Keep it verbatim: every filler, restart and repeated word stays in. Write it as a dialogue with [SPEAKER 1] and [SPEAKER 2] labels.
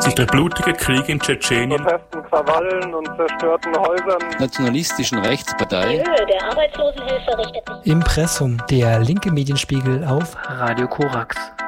[SPEAKER 1] sich der blutige Krieg in Tschetschenien,
[SPEAKER 2] Protesten, Krawallen und zerstörten Häusern,
[SPEAKER 3] nationalistischen Rechtspartei,
[SPEAKER 4] Die Höhe der Arbeitslosenhilfe richtet sich.
[SPEAKER 5] Impressum, der linke Medienspiegel auf Radio Korax.